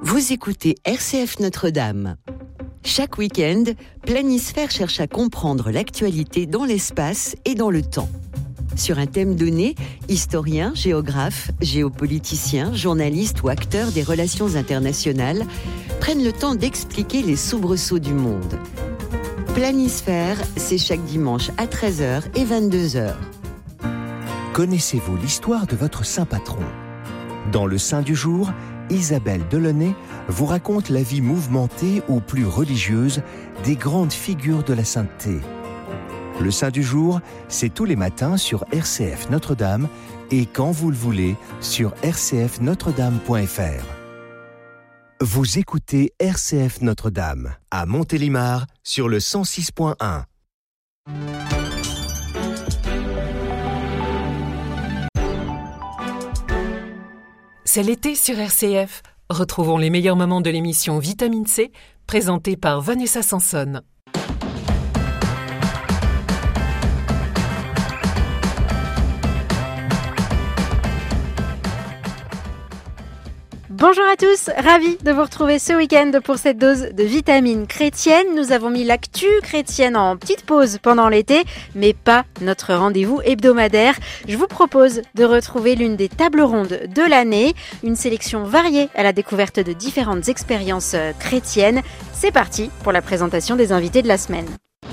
Vous écoutez RCF Notre-Dame. Chaque week-end, Planisphère cherche à comprendre l'actualité dans l'espace et dans le temps. Sur un thème donné, historiens, géographes, géopoliticiens, journalistes ou acteurs des relations internationales prennent le temps d'expliquer les soubresauts du monde. Planisphère, c'est chaque dimanche à 13h et 22h. Connaissez-vous l'histoire de votre saint patron ? Dans le Saint du jour, Isabelle Delaunay vous raconte la vie mouvementée ou plus religieuse des grandes figures de la sainteté. Le Saint du jour, c'est tous les matins sur RCF Notre-Dame et quand vous le voulez sur rcfnotredame.fr. Vous écoutez RCF Notre-Dame à Montélimar sur le 106.1. C'est l'été sur RCF. Retrouvons les meilleurs moments de l'émission Vitamine C, présentée par Vanessa Sanson. Bonjour à tous, ravi de vous retrouver ce week-end pour cette dose de vitamines chrétiennes. Nous avons mis l'actu chrétienne en petite pause pendant l'été, mais pas notre rendez-vous hebdomadaire. Je vous propose de retrouver l'une des tables rondes de l'année, une sélection variée à la découverte de différentes expériences chrétiennes. C'est parti pour la présentation des invités de la semaine.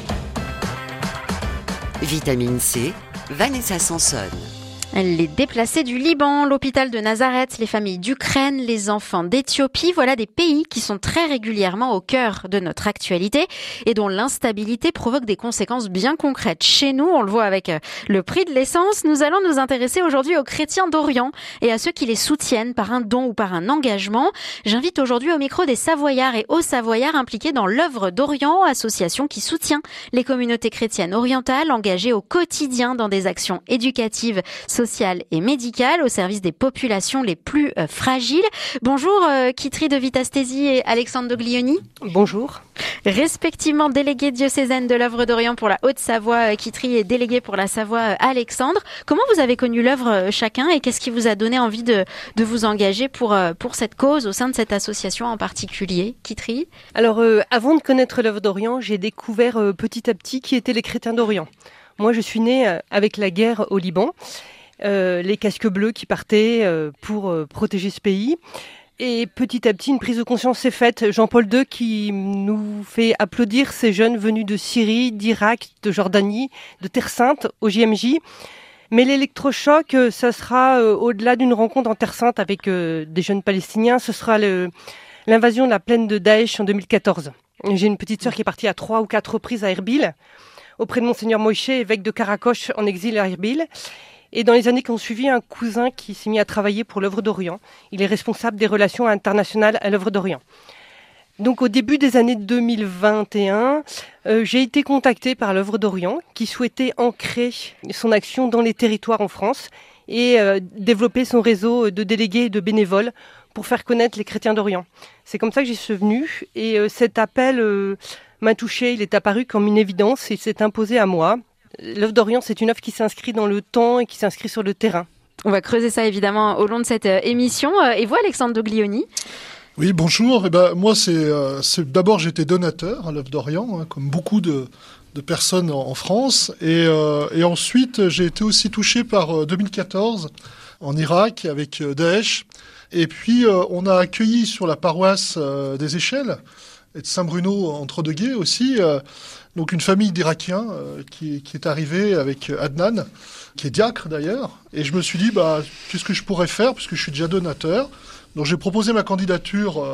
Vitamine C, Vanessa Sanson. Les déplacés du Liban, l'hôpital de Nazareth, les familles d'Ukraine, les enfants d'Éthiopie, voilà des pays qui sont très régulièrement au cœur de notre actualité et dont l'instabilité provoque des conséquences bien concrètes. Chez nous, on le voit avec le prix de l'essence, nous allons nous intéresser aujourd'hui aux chrétiens d'Orient et à ceux qui les soutiennent par un don ou par un engagement. J'invite aujourd'hui au micro des Savoyards et Hauts-Savoyards impliqués dans l'œuvre d'Orient, association qui soutient les communautés chrétiennes orientales engagées au quotidien dans des actions éducatives, sociale et médicale au service des populations les plus fragiles. Bonjour Kitri de Vitastésie et Alexandre de Glioni. Bonjour. Respectivement déléguée diocésaine de l'œuvre d'Orient pour la Haute-Savoie, Kitri, et déléguée pour la Savoie, Alexandre. Comment vous avez connu l'œuvre chacun et qu'est-ce qui vous a donné envie de vous engager pour cette cause au sein de cette association en particulier, Kitri? Alors, avant de connaître l'œuvre d'Orient, j'ai découvert petit à petit qui étaient les chrétiens d'Orient. Moi, je suis née avec la guerre au Liban. Les casques bleus qui partaient pour protéger ce pays. Et petit à petit, une prise de conscience s'est faite. Jean-Paul II qui nous fait applaudir ces jeunes venus de Syrie, d'Irak, de Jordanie, de Terre Sainte au JMJ. Mais l'électrochoc, ça sera au-delà d'une rencontre en Terre Sainte avec des jeunes Palestiniens. Ce sera l'invasion de la plaine de Daesh en 2014. J'ai une petite sœur qui est partie à 3 ou 4 reprises à Erbil, auprès de Monseigneur Moïse, évêque de Karakoche en exil à Erbil. Et dans les années qui ont suivi, un cousin qui s'est mis à travailler pour l'œuvre d'Orient. Il est responsable des relations internationales à l'œuvre d'Orient. Donc au début des années 2021, j'ai été contactée par l'œuvre d'Orient qui souhaitait ancrer son action dans les territoires en France et développer son réseau de délégués et de bénévoles pour faire connaître les chrétiens d'Orient. C'est comme ça que j'y suis venue et cet appel m'a touchée. Il est apparu comme une évidence et il s'est imposé à moi. L'œuvre d'Orient, c'est une œuvre qui s'inscrit dans le temps et qui s'inscrit sur le terrain. On va creuser ça évidemment au long de cette émission. Et vous, Alexandre de Glioni? Oui, bonjour. Moi, c'est d'abord j'étais donateur à l'œuvre d'Orient, comme beaucoup de personnes en France. Et ensuite, j'ai été aussi touché par 2014 en Irak avec Daesh. Et puis, on a accueilli sur la paroisse des Échelles et de Saint-Bruno entre deux gués aussi. Donc une famille d'Irakiens qui est arrivée avec Adnan, qui est diacre d'ailleurs. Et je me suis dit, qu'est-ce que je pourrais faire, puisque je suis déjà donateur. Donc j'ai proposé ma candidature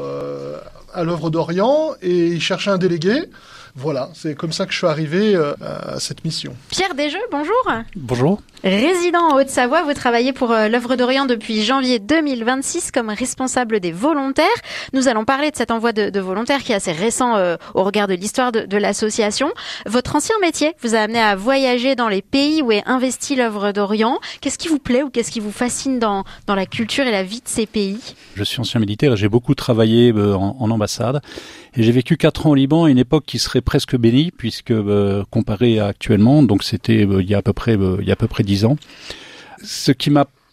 à l'œuvre d'Orient et il cherchait un délégué. Voilà, c'est comme ça que je suis arrivé à cette mission. Pierre Desjeux, bonjour. Bonjour. Résident en Haute-Savoie, vous travaillez pour l'œuvre d'Orient depuis janvier 2026 comme responsable des volontaires. Nous allons parler de cet envoi de volontaires qui est assez récent au regard de l'histoire de l'association. Votre ancien métier vous a amené à voyager dans les pays où est investie l'œuvre d'Orient. Qu'est-ce qui vous plaît ou qu'est-ce qui vous fascine dans la culture et la vie de ces pays? Je suis ancien militaire et j'ai beaucoup travaillé en ambassade. Et j'ai vécu 4 ans au Liban à une époque qui serait presque bénie, puisque comparé à actuellement, donc c'était il y a à peu près 10 ans. Ce qui m'a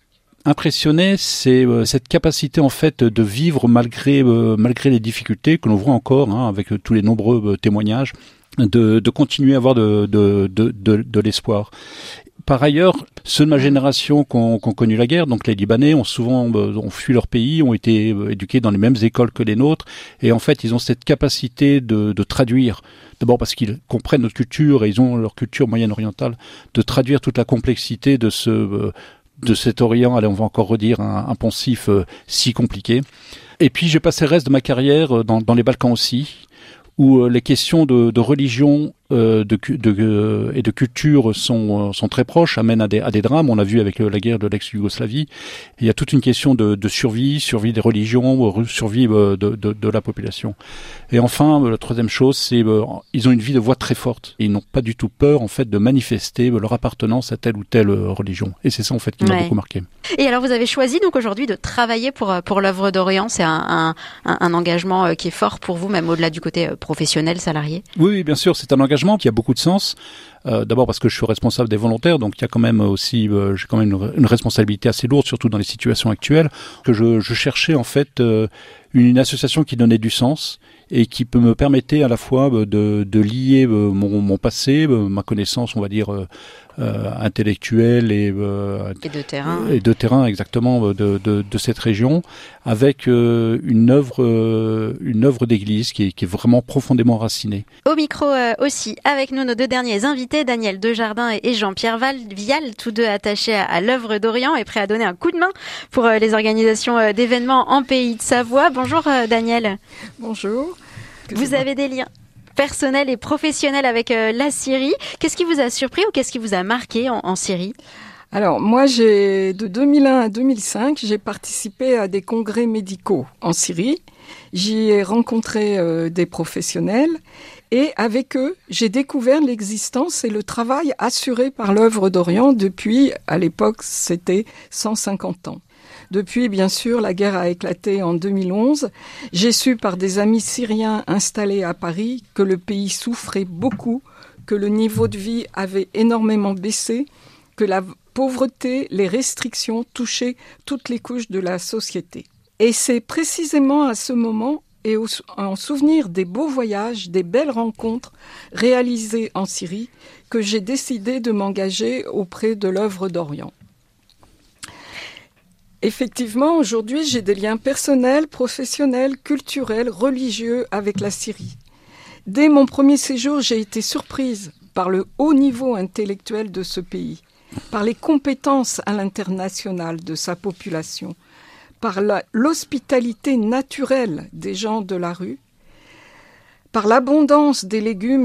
impressionné, c'est cette capacité en fait de vivre malgré les difficultés que l'on voit encore avec tous les nombreux témoignages, de continuer à avoir de l'espoir. Par ailleurs, ceux de ma génération qui ont connu la guerre, donc les Libanais, ont fui leur pays, ont été éduqués dans les mêmes écoles que les nôtres, et en fait, ils ont cette capacité de traduire. D'abord parce qu'ils comprennent notre culture et ils ont leur culture moyen-orientale, de traduire toute la complexité de cet Orient, allez, on va encore redire, un poncif si compliqué. Et puis, j'ai passé le reste de ma carrière dans les Balkans aussi, où les questions de religion et de culture sont très proches, amènent à des drames. On l'a vu avec la guerre de l'ex-Yougoslavie. Il y a toute une question de survie des religions, survie de la population. Et enfin, la troisième chose, c'est ils ont une vie de voix très forte. Et ils n'ont pas du tout peur, en fait, de manifester leur appartenance à telle ou telle religion. Et c'est ça, en fait, qui m'a beaucoup marqué. Et alors, vous avez choisi donc aujourd'hui de travailler pour l'œuvre d'Orient. C'est un engagement qui est fort pour vous, même au-delà du côté professionnel, salarié. Oui, bien sûr, c'est un engagement qui a beaucoup de sens. D'abord parce que je suis responsable des volontaires, donc il y a quand même aussi, j'ai quand même une responsabilité assez lourde, surtout dans les situations actuelles. Que je cherchais en fait une association qui donnait du sens et qui peut me permettre à la fois de lier mon passé, ma connaissance, on va dire intellectuelle et de terrain exactement de cette région, avec une œuvre d'église qui est vraiment profondément racinée. Au micro aussi, avec nous nos deux derniers invités, Daniel Dejardin et Jean-Pierre Vial, tous deux attachés à l'œuvre d'Orient et prêts à donner un coup de main pour les organisations d'événements en Pays de Savoie. Bonjour Daniel. Bonjour. Vous avez des liens personnels et professionnels avec la Syrie. Qu'est-ce qui vous a surpris ou qu'est-ce qui vous a marqué en Syrie ? Alors moi, de 2001 à 2005, j'ai participé à des congrès médicaux en Syrie. J'y ai rencontré des professionnels et avec eux, j'ai découvert l'existence et le travail assuré par l'œuvre d'Orient depuis, à l'époque, c'était 150 ans. Depuis, bien sûr, la guerre a éclaté en 2011. J'ai su par des amis syriens installés à Paris que le pays souffrait beaucoup, que le niveau de vie avait énormément baissé, que la pauvreté, les restrictions touchaient toutes les couches de la société. Et c'est précisément à ce moment et en souvenir des beaux voyages, des belles rencontres réalisées en Syrie, que j'ai décidé de m'engager auprès de l'œuvre d'Orient. Effectivement, aujourd'hui, j'ai des liens personnels, professionnels, culturels, religieux avec la Syrie. Dès mon premier séjour, j'ai été surprise par le haut niveau intellectuel de ce pays, par les compétences à l'international de sa population, par l'hospitalité naturelle des gens de la rue, par l'abondance des légumes